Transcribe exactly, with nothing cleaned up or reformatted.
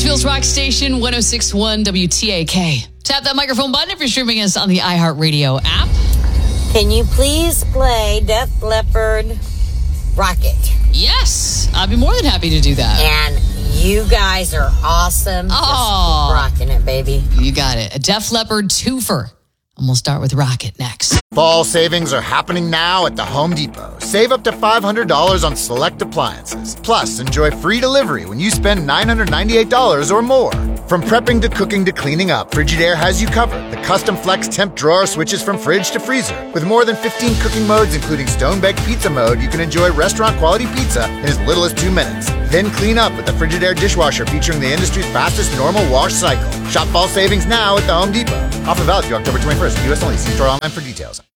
Nashville's rock station, one oh six point one W T A K. Tap that microphone button if you're streaming us on the iHeartRadio app. Can you please play Def Leppard Rocket? Yes, I'd be more than happy to do that. And you guys are awesome. Oh, Just keep rocking it, baby. You got it. A Def Leppard twofer. And we'll start with Rocket next. Fall savings are happening now at the Home Depot. Save up to five hundred dollars on select appliances. Plus, enjoy free delivery when you spend nine hundred ninety-eight dollars or more. From prepping to cooking to cleaning up, Frigidaire has you covered. The custom flex temp drawer switches from fridge to freezer. With more than fifteen cooking modes, including stone-baked pizza mode, you can enjoy restaurant-quality pizza in as little as two minutes. Then clean up with the Frigidaire dishwasher featuring the industry's fastest normal wash cycle. Shop fall savings now at the Home Depot. Offer valid through October twenty-first. U S only. See store online for details.